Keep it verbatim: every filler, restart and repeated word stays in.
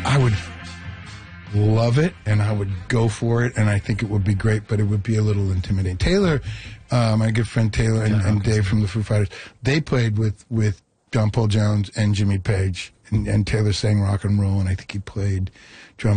I would love it, and I would go for it, and I think it would be great, but it would be a little intimidating. Taylor, uh, my good friend Taylor and, and Dave from the Foo Fighters, they played with, with John Paul Jones and Jimmy Page, and, and Taylor sang rock and roll, and I think he played